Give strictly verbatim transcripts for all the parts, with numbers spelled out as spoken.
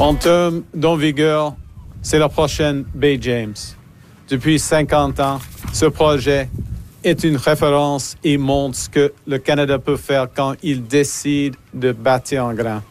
En termes d'envergure, c'est la prochaine Bay James. Depuis cinquante ans, ce projet est une référence et montre ce que le Canada peut faire quand il décide de bâtir en grand.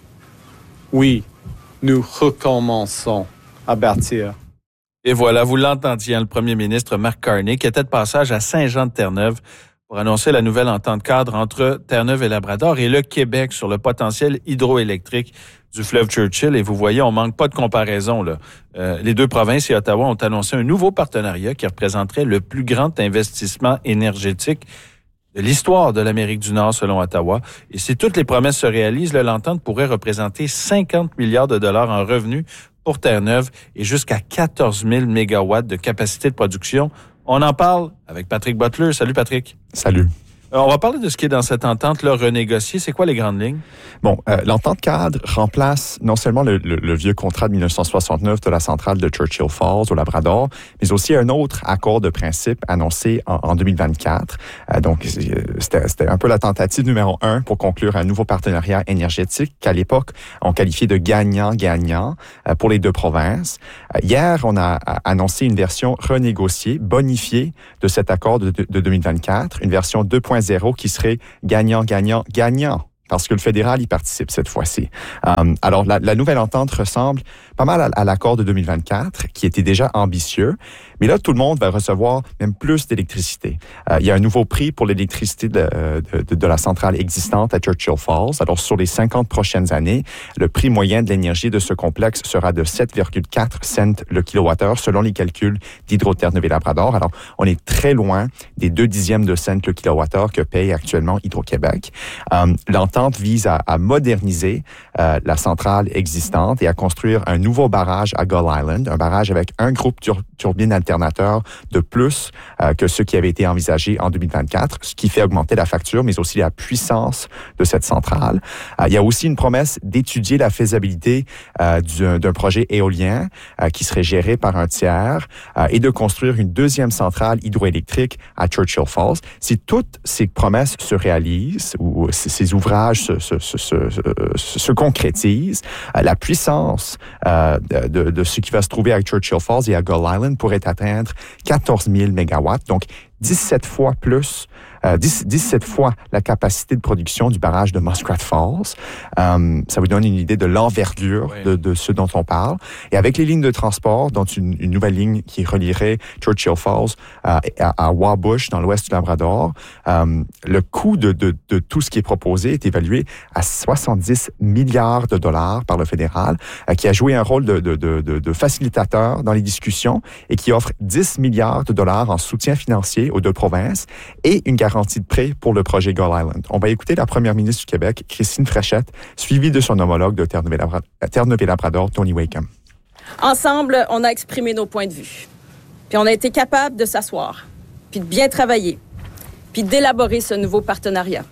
Oui, nous recommençons à bâtir. Et voilà, vous l'entendiez, le premier ministre Mark Carney, qui était de passage à Saint-Jean-de-Terre-Neuve pour annoncer la nouvelle entente cadre entre Terre-Neuve et Labrador et le Québec sur le potentiel hydroélectrique du fleuve Churchill. Et vous voyez, on manque pas de comparaison, là. Euh, les deux provinces et Ottawa ont annoncé un nouveau partenariat qui représenterait le plus grand investissement énergétique de l'histoire de l'Amérique du Nord, selon Ottawa. Et si toutes les promesses se réalisent, là, l'entente pourrait représenter cinquante milliards de dollars en revenus pour Terre-Neuve et jusqu'à quatorze mille mégawatts de capacité de production. On en parle avec Patrick Butler. Salut, Patrick. Salut. Alors, on va parler de ce qui est dans cette entente-là renégociée. C'est quoi les grandes lignes? Bon, euh, l'entente cadre remplace non seulement le, le, le vieux contrat de dix-neuf cent soixante-neuf de la centrale de Churchill Falls au Labrador, mais aussi un autre accord de principe annoncé en, en deux mille vingt-quatre. Euh, donc, c'était, c'était un peu la tentative numéro un pour conclure un nouveau partenariat énergétique qu'à l'époque, on qualifiait de gagnant-gagnant euh, pour les deux provinces. Euh, hier, on a annoncé une version renégociée, bonifiée de cet accord de, de, de deux mille vingt-quatre, une version deux point zéro qui serait gagnant-gagnant-gagnant. Parce que le fédéral y participe cette fois-ci. Euh, alors, la, la nouvelle entente ressemble pas mal à, à l'accord de deux mille vingt-quatre, qui était déjà ambitieux. Mais là, tout le monde va recevoir même plus d'électricité. Euh, il y a un nouveau prix pour l'électricité de, de, de la centrale existante à Churchill Falls. Alors, sur les cinquante prochaines années, le prix moyen de l'énergie de ce complexe sera de sept virgule quatre cents le kilowattheure, selon les calculs d'Hydro-Terre-Neuve et Labrador. Alors, on est très loin des deux dixièmes de cents le kilowattheure que paye actuellement Hydro-Québec. Euh, l'entente vise à, à moderniser euh, la centrale existante et à construire un nouveau barrage à Gull Island, un barrage avec un groupe tur- turbine alternateur de plus euh, que ceux qui avaient été envisagés en deux mille vingt-quatre, ce qui fait augmenter la facture, mais aussi la puissance de cette centrale. Euh, il y a aussi une promesse d'étudier la faisabilité euh, du, d'un projet éolien euh, qui serait géré par un tiers euh, et de construire une deuxième centrale hydroélectrique à Churchill Falls. Si toutes ces promesses se réalisent ou ces ouvrages Se, se, se, se, se concrétise, euh, la puissance euh, de, de ce qui va se trouver à Churchill Falls et à Gull Island pourrait atteindre quatorze mille mégawatts, donc dix-sept fois plus, euh, dix, dix-sept fois la capacité de production du barrage de Muskrat Falls. Euh, ça vous donne une idée de l'envergure oui. de, de ce dont on parle. Et avec les lignes de transport, dont une, une nouvelle ligne qui relierait Churchill Falls euh, à, à Wabush, dans l'ouest du Labrador, euh, le coût de, de, de tout ce qui est proposé est évalué à soixante-dix milliards de dollars par le fédéral, euh, qui a joué un rôle de, de, de, de, de facilitateur dans les discussions et qui offre dix milliards de dollars en soutien financier aux deux provinces et une garantie de prêt pour le projet Gull Island. On va écouter la première ministre du Québec, Christine Fréchette, suivie de son homologue de Terre-Neuve et Labrador, Tony Wakeham. Ensemble, on a exprimé nos points de vue. Puis on a été capable de s'asseoir, puis de bien travailler, puis d'élaborer ce nouveau partenariat.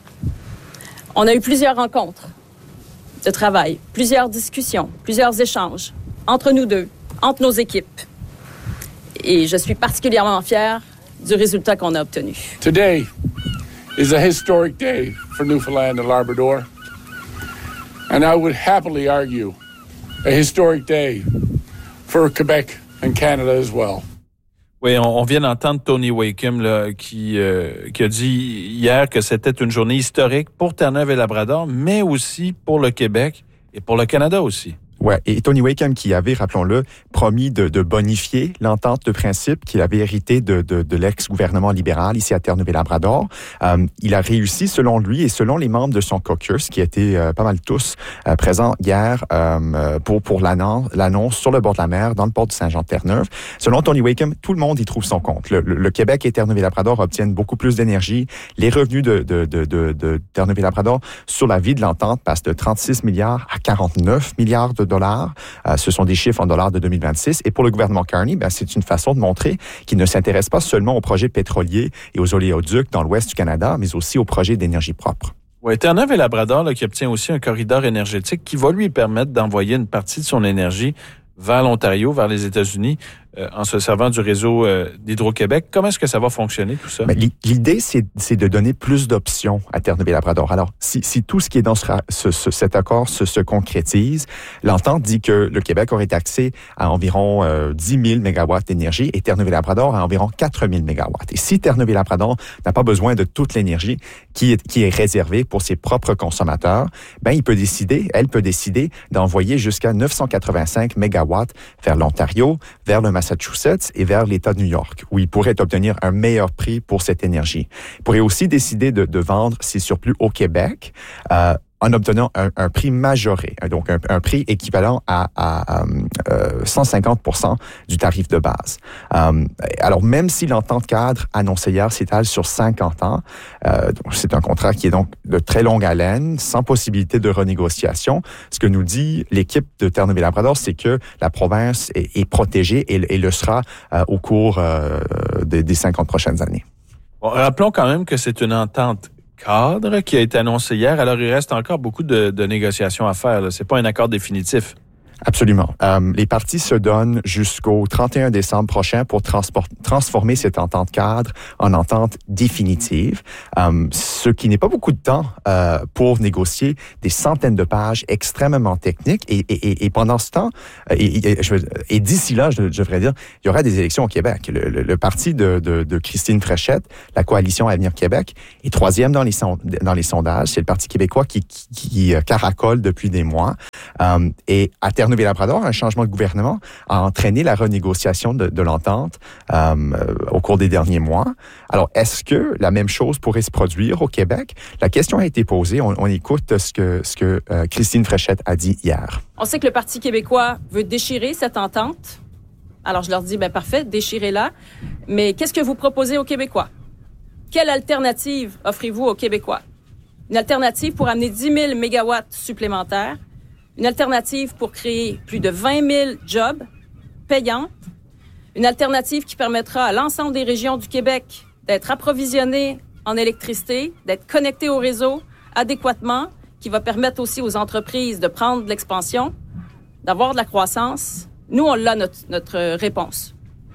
On a eu plusieurs rencontres de travail, plusieurs discussions, plusieurs échanges entre nous deux, entre nos équipes. Et je suis particulièrement fière du résultat qu'on a obtenu. Today is a historic day for Newfoundland and Labrador. And I would happily argue a historic day for Quebec and Canada as well. Oui, on, on vient d'entendre Tony Wakeham là, qui, euh, qui a dit hier que c'était une journée historique pour Terre-Neuve et Labrador, mais aussi pour le Québec et pour le Canada aussi. Ouais, et Tony Wakeham qui avait, rappelons-le, promis de, de bonifier l'entente de principe qu'il avait hérité de, de, de l'ex-gouvernement libéral ici à Terre-Neuve et Labrador. Euh, il a réussi, selon lui et selon les membres de son caucus, qui étaient euh, pas mal tous euh, présents hier euh, pour, pour l'annonce, l'annonce sur le bord de la mer, dans le port de Saint-Jean-de-Terre-Neuve. Selon Tony Wakeham, tout le monde y trouve son compte. Le, le, le Québec et Terre-Neuve et Labrador obtiennent beaucoup plus d'énergie. Les revenus de, de, de, de, de Terre-Neuve et Labrador sur la vie de l'entente passent de trente-six milliards à quarante-neuf milliards de dollars. Euh, ce sont des chiffres en dollars de deux mille vingt-six. Et pour le gouvernement Carney, ben, c'est une façon de montrer qu'il ne s'intéresse pas seulement aux projets pétroliers et aux oléoducs dans l'ouest du Canada, mais aussi aux projets d'énergie propre. Oui, Terre-Neuve et Labrador là, qui obtient aussi un corridor énergétique qui va lui permettre d'envoyer une partie de son énergie vers l'Ontario, vers les États-Unis. euh, en se servant du réseau euh, d'Hydro-Québec. Comment est-ce que ça va fonctionner, tout ça? Mais l'idée, c'est, c'est de donner plus d'options à Terre-Neuve-et-Labrador. Alors, si, si tout ce qui est dans ce, ce, ce, cet accord se, se concrétise, l'entente dit que le Québec aurait accès à environ euh, dix mille mégawatts d'énergie et Terre-Neuve-et-Labrador à environ quatre mille mégawatts. Et si Terre-Neuve-et-Labrador n'a pas besoin de toute l'énergie qui est, qui est réservée pour ses propres consommateurs, ben, il peut décider, elle peut décider d'envoyer jusqu'à neuf cent quatre-vingt-cinq mégawatts vers l'Ontario, vers le Massachusetts et vers l'État de New York, où il pourrait obtenir un meilleur prix pour cette énergie. Il pourrait aussi décider de, de vendre ses surplus au Québec, euh, en obtenant un, un prix majoré, donc un, un prix équivalent à, à, à euh, cent cinquante pour cent du tarif de base. Euh, alors, même si l'entente cadre annoncée hier s'étale sur cinquante ans, euh, donc c'est un contrat qui est donc de très longue haleine, sans possibilité de renégociation. Ce que nous dit l'équipe de Terre-Neuve-et-Labrador, c'est que la province est, est protégée et, et le sera euh, au cours euh, des, des cinquante prochaines années. Bon, rappelons quand même que c'est une entente cadre qui a été annoncé hier. Alors, il reste encore beaucoup de, de négociations à faire. Ce n'est pas un accord définitif. Absolument. Euh, les parties se donnent jusqu'au trente et un décembre prochain pour transport- transformer cette entente cadre en entente définitive, euh, ce qui n'est pas beaucoup de temps euh, pour négocier des centaines de pages extrêmement techniques. Et, et, et, et pendant ce temps, et, et, je, et d'ici là, je, je devrais dire, il y aura des élections au Québec. Le, le, le parti de, de, de Christine Fréchette, la coalition Avenir Québec, est troisième dans les, son, dans les sondages. C'est le Parti québécois qui, qui, qui caracole depuis des mois. Euh, et à Terre-Neuve-et-Labrador, un changement de gouvernement a entraîné la renégociation de, de l'entente euh, au cours des derniers mois. Alors, est-ce que la même chose pourrait se produire au Québec? La question a été posée. On, on écoute ce que, ce que euh, Christine Fréchette a dit hier. On sait que le Parti québécois veut déchirer cette entente. Alors, je leur dis, bien parfait, déchirez-la. Mais qu'est-ce que vous proposez aux Québécois? Quelle alternative offrez-vous aux Québécois? Une alternative pour amener dix mille mégawatts supplémentaires. Une alternative pour créer plus de vingt mille jobs payants. Une alternative qui permettra à l'ensemble des régions du Québec d'être approvisionnées en électricité, d'être connectées au réseau adéquatement, qui va permettre aussi aux entreprises de prendre de l'expansion, d'avoir de la croissance. Nous, on l'a, notre, notre réponse.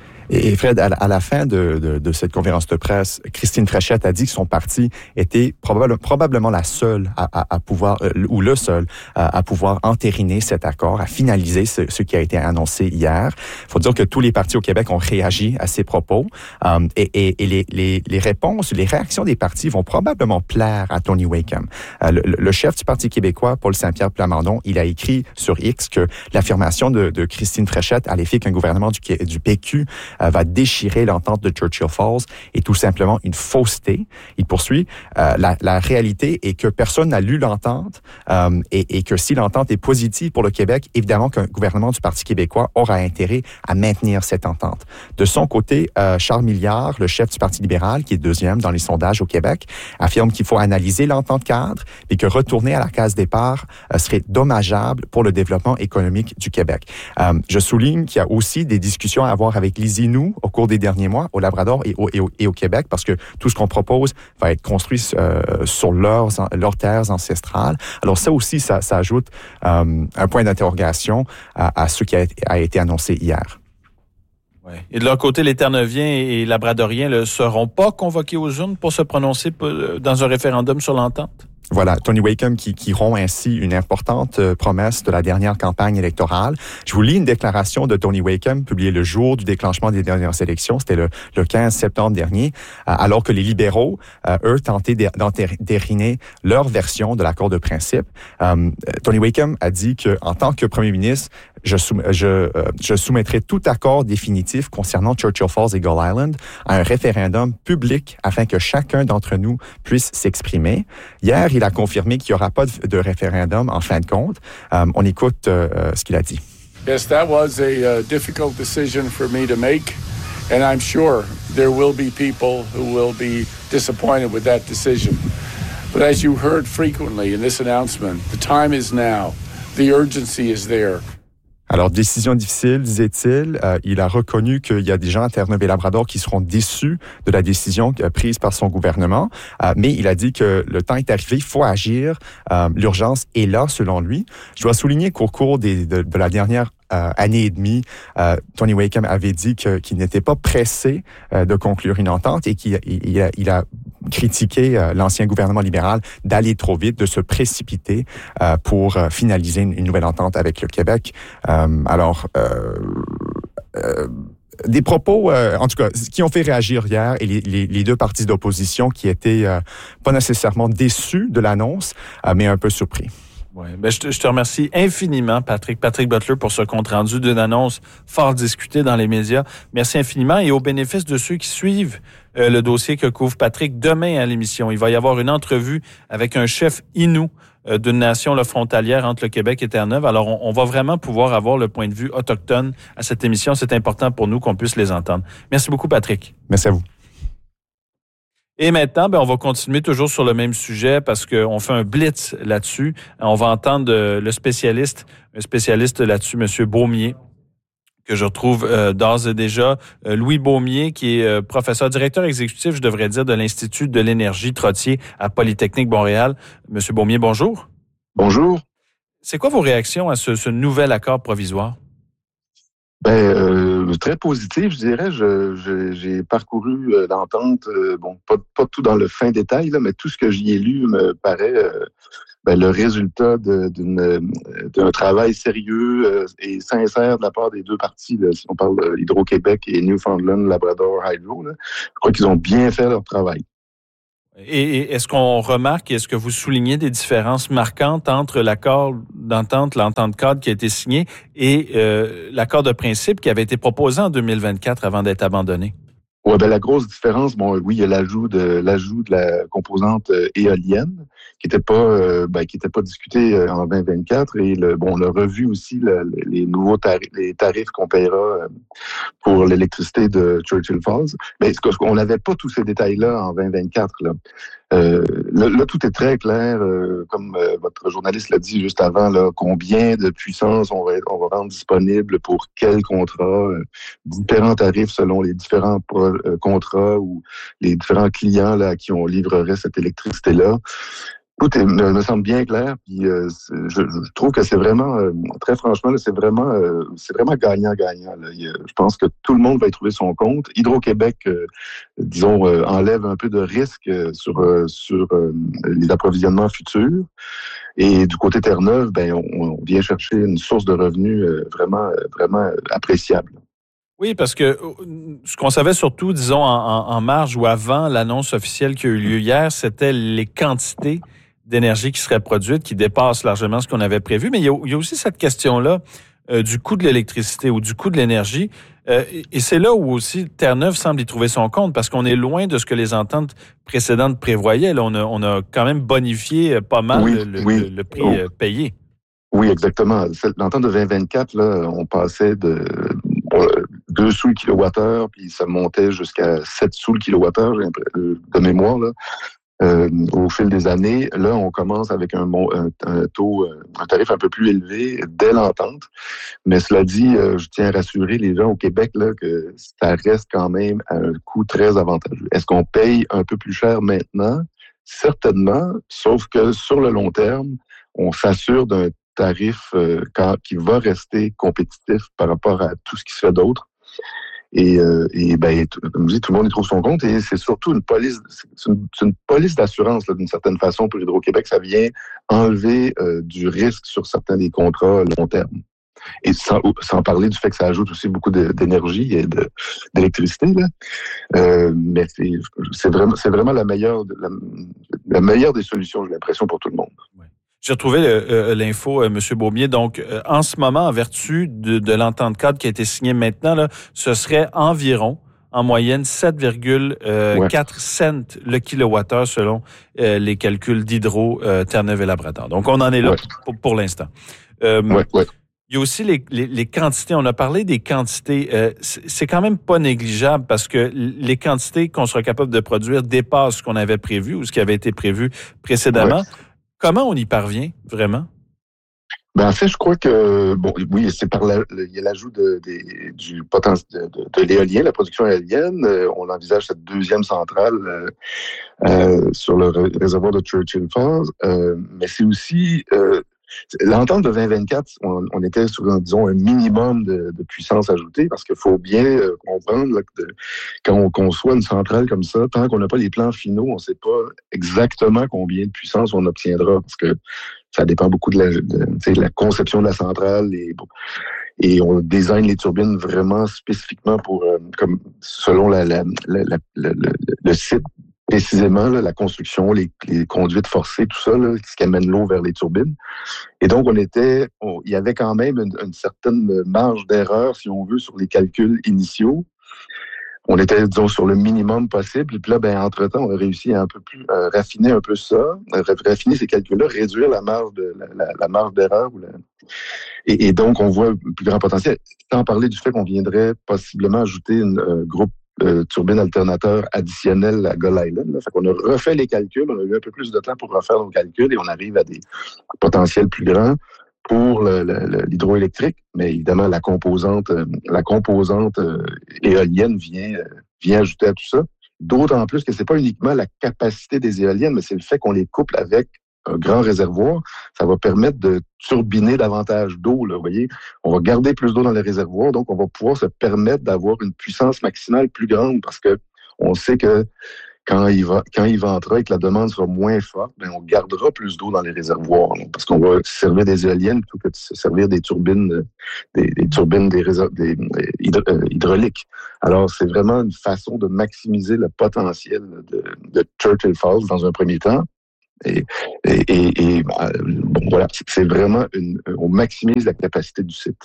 Et Fred, à la fin de, de, de cette conférence de presse, Christine Fréchette a dit que son parti était probable, probablement la seule à, à, à pouvoir, euh, ou le seul, à, à pouvoir entériner cet accord, à finaliser ce, ce qui a été annoncé hier. Il faut dire que tous les partis au Québec ont réagi à ces propos. Um, et et, et les, les, les réponses, les réactions des partis vont probablement plaire à Tony Wakeham. Euh, le, le chef du Parti québécois, Paul Saint-Pierre Plamondon, il a écrit sur X que l'affirmation de, de Christine Fréchette à l'effet qu'un gouvernement du, du P Q va déchirer l'entente de Churchill Falls est tout simplement une fausseté. Il poursuit, euh, la, la réalité est que personne n'a lu l'entente euh, et, et que si l'entente est positive pour le Québec, évidemment qu'un gouvernement du Parti québécois aura intérêt à maintenir cette entente. De son côté, euh, Charles Milliard, le chef du Parti libéral, qui est deuxième dans les sondages au Québec, affirme qu'il faut analyser l'entente cadre et que retourner à la case départ euh, serait dommageable pour le développement économique du Québec. Euh, je souligne qu'il y a aussi des discussions à avoir avec les Inuits au cours des derniers mois au Labrador et au, et au, et au Québec, parce que tout ce qu'on propose va être construit euh, sur leurs, leurs terres ancestrales. Alors ça aussi, ça, ça ajoute euh, un point d'interrogation à, à ce qui a, a été annoncé hier. Ouais. Et de leur côté, les Terre-Neuviens et Labradoriens ne seront pas convoqués aux urnes pour se prononcer dans un référendum sur l'entente? Voilà, Tony Wakeham qui, qui rompt ainsi une importante euh, promesse de la dernière campagne électorale. Je vous lis une déclaration de Tony Wakeham publiée le jour du déclenchement des dernières élections. C'était le, le quinze septembre dernier, euh, alors que les libéraux, euh, eux, tentaient d'entériner leur version de l'accord de principe. Euh, Tony Wakeham a dit qu'en tant que premier ministre, Je, soum, je, euh, je soumettrai tout accord définitif concernant Churchill Falls et Gull Island à un référendum public afin que chacun d'entre nous puisse s'exprimer. Hier, il a confirmé qu'il n'y aura pas de, de référendum en fin de compte. Um, on écoute euh, ce qu'il a dit. Yes, that was a uh, difficult decision for me to make, and I'm sure there will be people who will be disappointed with that decision. But as you heard frequently in this announcement, the time is now. The urgency is there. Alors, décision difficile, disait-il. Euh, il a reconnu qu'il y a des gens à Terre-Neuve-et-Labrador qui seront déçus de la décision prise par son gouvernement. Euh, mais il a dit que le temps est arrivé, il faut agir. Euh, l'urgence est là, selon lui. Je dois souligner qu'au cours des, de, de la dernière euh, année et demie, euh, Tony Wakeham avait dit que, qu'il n'était pas pressé euh, de conclure une entente et qu'il il, il a, il a critiqué euh, l'ancien gouvernement libéral d'aller trop vite, de se précipiter euh, pour euh, finaliser une, une nouvelle entente avec le Québec. Euh, alors, euh, euh, des propos, euh, en tout cas, qui ont fait réagir hier, et les, les, les deux partis d'opposition qui étaient euh, pas nécessairement déçus de l'annonce, euh, mais un peu surpris. Ouais, ben je, te, je te remercie infiniment, Patrick. Patrick Butler, pour ce compte-rendu d'une annonce fort discutée dans les médias. Merci infiniment. Et au bénéfice de ceux qui suivent euh, le dossier que couvre Patrick, demain à l'émission, il va y avoir une entrevue avec un chef Innu euh, d'une nation là, frontalière entre le Québec et Terre-Neuve. Alors, on, on va vraiment pouvoir avoir le point de vue autochtone à cette émission. C'est important pour nous qu'on puisse les entendre. Merci beaucoup, Patrick. Merci à vous. Et maintenant, ben, on va continuer toujours sur le même sujet parce qu'on fait un blitz là-dessus. On va entendre le spécialiste, un spécialiste là-dessus, M. Beaumier, que je retrouve euh, d'ores et déjà. Euh, Louis Beaumier, qui est euh, professeur, directeur exécutif, je devrais dire, de l'Institut de l'énergie Trottier à Polytechnique Montréal. M. Beaumier, bonjour. Bonjour. C'est quoi vos réactions à ce, ce nouvel accord provisoire? Ben, euh, très positif, je dirais. Je, je, j'ai parcouru euh, l'entente, euh, bon, pas, pas tout dans le fin détail, là, mais tout ce que j'y ai lu me paraît euh, ben, le résultat de, d'une, d'un travail sérieux euh, et sincère de la part des deux parties. Là, si on parle d'Hydro-Québec et Newfoundland, Labrador, Hydro, là, je crois qu'ils ont bien fait leur travail. Et est-ce qu'on remarque, est-ce que vous soulignez des différences marquantes entre l'accord d'entente, l'entente cadre qui a été signé et euh, l'accord de principe qui avait été proposé en deux mille vingt-quatre avant d'être abandonné? Ouais, ben la grosse différence, bon, oui, il y a l'ajout de l'ajout de la composante euh, éolienne qui n'était pas, euh, ben, qui était pas discutée euh, en vingt vingt-quatre et le, bon, on a revu aussi le, les nouveaux tarifs, les tarifs qu'on paiera euh, pour l'électricité de Churchill Falls. Mais on n'avait pas tous ces détails-là en vingt vingt-quatre. Là. Euh, là, là, tout est très clair, euh, comme euh, votre journaliste l'a dit juste avant, là, combien de puissance on va, on va rendre disponible pour quel contrat, euh, différents tarifs selon les différents pro, euh, contrats ou les différents clients là, à qui on livrerait cette électricité-là. Tout est, me, me semble bien clair, puis euh, je, je trouve que c'est vraiment, euh, très franchement, là, c'est vraiment, euh, c'est vraiment gagnant-gagnant. Là. Il, je pense que tout le monde va y trouver son compte. Hydro-Québec, euh, disons, euh, enlève un peu de risque euh, sur euh, sur euh, les approvisionnements futurs. Et du côté Terre-Neuve, ben, on, on vient chercher une source de revenus euh, vraiment, vraiment appréciable. Oui, parce que ce qu'on savait surtout, disons, en, en marge ou avant l'annonce officielle qui a eu lieu hier, c'était les quantités d'énergie qui seraient produites, qui dépassent largement ce qu'on avait prévu. Mais il y a, il y a aussi cette question-là euh, du coût de l'électricité ou du coût de l'énergie. Euh, et c'est là où aussi Terre-Neuve semble y trouver son compte, parce qu'on est loin de ce que les ententes précédentes prévoyaient. Là, on a, on a quand même bonifié pas mal oui, le, oui. le, le prix oh. payé. Oui, exactement. L'entente de vingt vingt-quatre, là, on passait de deux sous le kilowattheure, puis ça montait jusqu'à sept sous le kilowattheure, de mémoire, là. Euh, au fil des années, là, on commence avec un, un, un taux, un tarif un peu plus élevé dès l'entente. Mais cela dit, euh, je tiens à rassurer les gens au Québec là que ça reste quand même à un coût très avantageux. Est-ce qu'on paye un peu plus cher maintenant? Certainement, sauf que sur le long terme, on s'assure d'un tarif euh, quand, qui va rester compétitif par rapport à tout ce qui se fait d'autre. Et, euh, et ben, comme je dis, tout le monde y trouve son compte et c'est surtout une police, c'est une, c'est une police d'assurance là, d'une certaine façon pour Hydro-Québec. Ça vient enlever euh, du risque sur certains des contrats long terme. Et sans, sans parler du fait que ça ajoute aussi beaucoup de, d'énergie et de, d'électricité là. Euh, mais c'est, c'est vraiment, c'est vraiment la meilleure, la, la meilleure des solutions, j'ai l'impression, pour tout le monde. Ouais. J'ai retrouvé euh, l'info, euh, M. Beaumier. Donc, euh, en ce moment, en vertu de, de l'entente cadre qui a été signée maintenant, là, ce serait environ, en moyenne, sept virgule quatre ouais. cents le kilowattheure selon euh, les calculs d'Hydro, euh, Terre-Neuve et Labrador. Donc, on en est là ouais. pour, pour l'instant. Euh, ouais, ouais. Il y a aussi les, les, les quantités. On a parlé des quantités. Euh, c'est quand même pas négligeable parce que les quantités qu'on sera capable de produire dépassent ce qu'on avait prévu ou ce qui avait été prévu précédemment. Ouais. Comment on y parvient, vraiment? Ben, en fait, je crois que, bon, oui, c'est par la, il y a l'ajout de, de, du potentiel de, de, de l'éolien, la production éolienne. Euh, on envisage cette deuxième centrale euh, euh, sur le réservoir de Churchill Falls. Euh, mais c'est aussi, euh, l'entente de vingt vingt-quatre, on, on était sur, disons, un minimum de, de puissance ajoutée, parce qu'il faut bien euh, comprendre là, que de, quand on conçoit une centrale comme ça, tant qu'on n'a pas les plans finaux, on ne sait pas exactement combien de puissance on obtiendra, parce que ça dépend beaucoup de la, de, de la conception de la centrale, et, et on design les turbines vraiment spécifiquement pour, euh, comme selon la, la, la, la, la, le, le site. Précisément, là, la construction, les, les conduites forcées, tout ça, là, ce qui amène l'eau vers les turbines. Et donc, on était, on, il y avait quand même une, une certaine marge d'erreur, si on veut, sur les calculs initiaux. On était, disons, sur le minimum possible. Et puis là, ben, entre-temps, on a réussi à un peu plus euh, raffiner un peu ça, raffiner ces calculs-là, réduire la marge de la, la, la marge d'erreur. La... Et, et donc, on voit un plus grand potentiel. Sans parler du fait qu'on viendrait possiblement ajouter une, un groupe Euh, turbine alternateur additionnelle à Gull Island. Là. Fait qu'on a refait les calculs, on a eu un peu plus de temps pour refaire nos calculs et on arrive à des potentiels plus grands pour le, le, l'hydroélectrique. Mais évidemment, la composante, la composante euh, éolienne vient, euh, vient ajouter à tout ça. D'autant plus que c'est pas uniquement la capacité des éoliennes, mais c'est le fait qu'on les couple avec un grand réservoir. Ça va permettre de turbiner davantage d'eau, là, vous voyez. On va garder plus d'eau dans les réservoirs, donc on va pouvoir se permettre d'avoir une puissance maximale plus grande parce que on sait que quand il va, quand il ventera et que la demande sera moins forte, bien, on gardera plus d'eau dans les réservoirs, là, parce qu'on va servir des éoliennes plutôt que de se servir des turbines, des, des turbines des, réserv- des hydro- euh, hydrauliques. Alors, c'est vraiment une façon de maximiser le potentiel de, de Churchill Falls dans un premier temps. Et, et, et, et bon, voilà, c'est vraiment une, on maximise la capacité du site.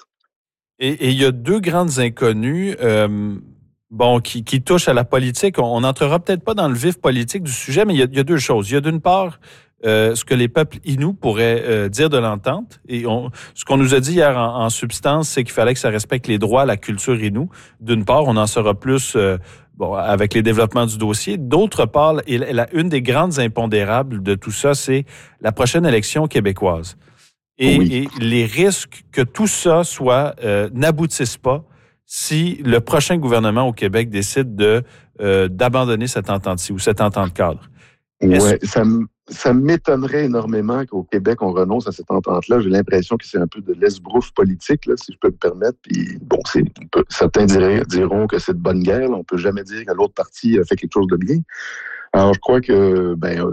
Et il y a deux grandes inconnues, euh, bon, qui, qui touchent à la politique. On n'entrera peut-être pas dans le vif politique du sujet, mais il y a, il y a deux choses. Il y a d'une part euh, ce que les peuples Inuits pourraient euh, dire de l'entente. Et on, ce qu'on nous a dit hier en, en substance, c'est qu'il fallait que ça respecte les droits à la culture Inuit. D'une part, on en saura plus. Euh, Bon, avec les développements du dossier. D'autre part, et la, une des grandes impondérables de tout ça, c'est la prochaine élection québécoise. Et, oui. et les risques que tout ça soit euh, n'aboutisse pas si le prochain gouvernement au Québec décide de euh, d'abandonner cette entente-ci ou cette entente cadre. Oui, ça, ça m'étonnerait énormément qu'au Québec, on renonce à cette entente-là. J'ai l'impression que c'est un peu de l'esbrouffe politique, là, si je peux me permettre. Puis, bon, c'est, certains diraient, diront que c'est de bonne guerre. Là. On peut jamais dire que l'autre partie a fait quelque chose de bien. Alors, je crois que ben,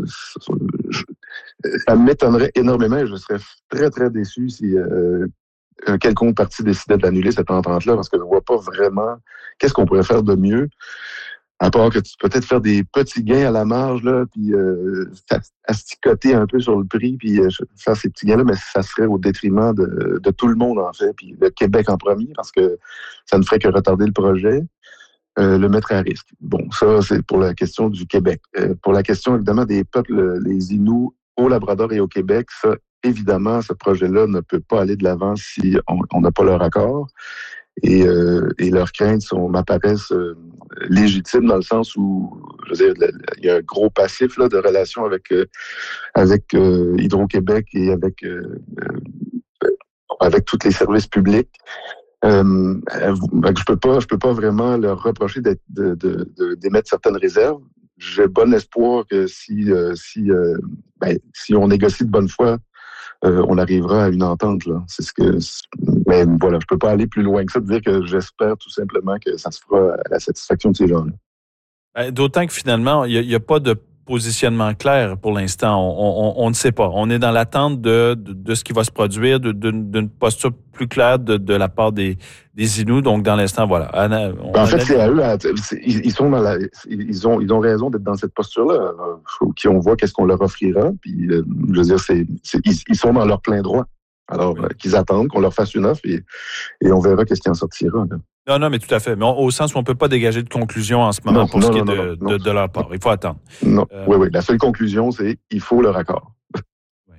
je, ça m'étonnerait énormément et je serais très, très déçu si euh, un quelconque parti décidait d'annuler cette entente-là parce que je ne vois pas vraiment qu'est-ce qu'on pourrait faire de mieux. À part que tu peux peut-être faire des petits gains à la marge, là, puis euh, asticoter un peu sur le prix, puis euh, faire ces petits gains-là, mais ça serait au détriment de, de tout le monde, en fait, puis le Québec en premier, parce que ça ne ferait que retarder le projet, euh, le mettre à risque. Bon, ça, c'est pour la question du Québec. Euh, pour la question, évidemment, des peuples, les Inuits au Labrador et au Québec, ça, évidemment, ce projet-là ne peut pas aller de l'avant si on n'a pas leur accord. Et, euh, et leurs craintes sont, m'apparaissent euh, légitimes dans le sens où, je veux dire, il y a un gros passif là, de relation avec euh, avec euh, Hydro-Québec et avec euh, euh, avec tous les services publics. Euh, je peux pas, je peux pas vraiment leur reprocher d'être, de, de, de, d'émettre certaines réserves. J'ai bon espoir que si euh, si euh, ben, si on négocie de bonne foi, Euh, on arrivera à une entente, là. C'est ce que, mais voilà, je peux pas aller plus loin que ça, de dire que j'espère tout simplement que ça se fera à la satisfaction de ces gens-là. D'autant que finalement, il n'y a, a pas de positionnement clair pour l'instant. On, on, on ne sait pas. On est dans l'attente de, de, de ce qui va se produire, de, de, d'une posture plus claire de, de la part des, des Inuits. Donc, dans l'instant, voilà. On en fait, c'est à eux. À, c'est, ils sont dans la, ils ont, ils ont raison d'être dans cette posture-là. Faut qu'on voit qu'est-ce qu'on leur offrira. Puis, je veux dire, c'est, c'est ils, ils sont dans leur plein droit. Alors, oui. euh, qu'ils attendent qu'on leur fasse une offre et, et on verra qu'est-ce qui en sortira. Là. Non, non, mais tout à fait. Mais on, au sens où on ne peut pas dégager de conclusion en ce moment non, pour non, ce qui non, est de, non, de, de leur part. Il faut attendre. Non, euh, oui, oui. La seule conclusion, c'est il faut leur accord. Ouais.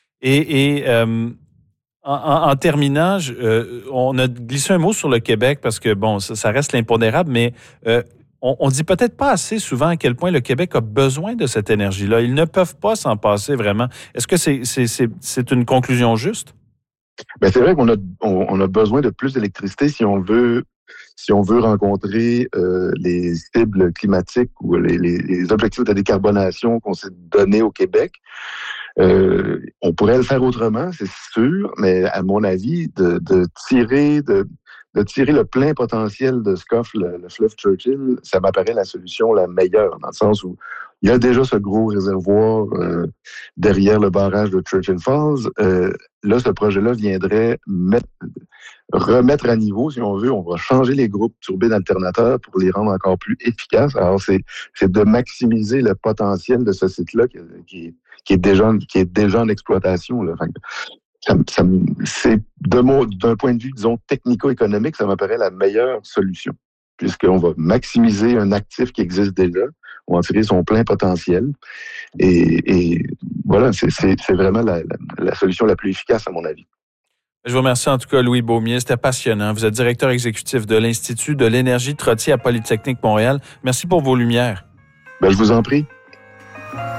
Et, et euh, en, en, en terminant, je, euh, on a glissé un mot sur le Québec parce que, bon, ça, ça reste l'impondérable, mais euh, on, on dit peut-être pas assez souvent à quel point le Québec a besoin de cette énergie-là. Ils ne peuvent pas s'en passer vraiment. Est-ce que c'est, c'est, c'est, c'est une conclusion juste? Ben c'est vrai qu'on a on, on a besoin de plus d'électricité si on veut si on veut rencontrer euh, les cibles climatiques ou les, les, les objectifs de décarbonation qu'on s'est donnés au Québec. Euh, on pourrait le faire autrement, c'est sûr, mais à mon avis, de, de tirer de, de tirer le plein potentiel de Scoff, le, le fleuve Churchill, ça m'apparaît la solution la meilleure, dans le sens où il y a déjà ce gros réservoir euh, derrière le barrage de Churchill Falls. Euh, là, ce projet-là viendrait mettre, remettre à niveau, si on veut. On va changer les groupes turbines alternateurs pour les rendre encore plus efficaces. Alors, c'est, c'est de maximiser le potentiel de ce site-là qui, qui, qui, est, déjà, qui est déjà en exploitation. Là. Enfin, ça, ça, c'est de mon, d'un point de vue, disons, technico-économique, ça m'apparaît la meilleure solution, puisqu'on va maximiser un actif qui existe déjà, on va en tirer son plein potentiel. Et, et voilà, c'est, c'est, c'est vraiment la, la, la solution la plus efficace, à mon avis. Je vous remercie en tout cas, Louis Beaumier. C'était passionnant. Vous êtes directeur exécutif de l'Institut de l'énergie Trottier à Polytechnique Montréal. Merci pour vos lumières. Ben, je vous en prie.